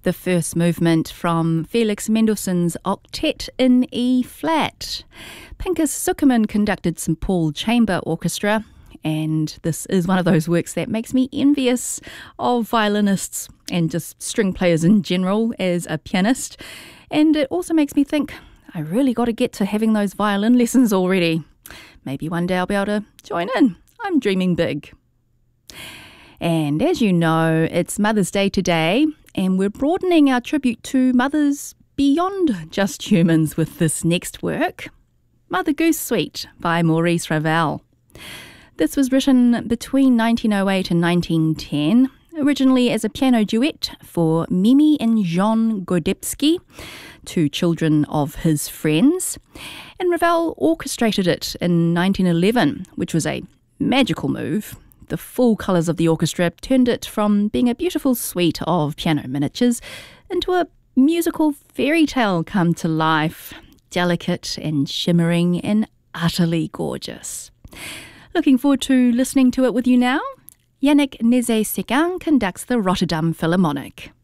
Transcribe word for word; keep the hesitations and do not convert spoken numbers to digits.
the first movement from Felix Mendelssohn's Octet in E-flat. Pinkas Zukerman conducted some Paul Chamber Orchestra, and this is one of those works that makes me envious of violinists and just string players in general as a pianist. And it also makes me think, I really got to get to having those violin lessons already. Maybe one day I'll be able to join in. I'm dreaming big. And as you know, it's Mother's Day today, and we're broadening our tribute to mothers beyond just humans with this next work, Mother Goose Suite by Maurice Ravel. This was written between nineteen oh eight and nineteen ten, originally as a piano duet for Mimi and Jean Godebski, two children of his friends, and Ravel orchestrated it in nineteen eleven, which was a magical move. The full colours of the orchestra turned it from being a beautiful suite of piano miniatures into a musical fairy tale come to life, delicate and shimmering and utterly gorgeous. Looking forward to listening to it with you now. Yannick Nézet-Séguin conducts the Rotterdam Philharmonic.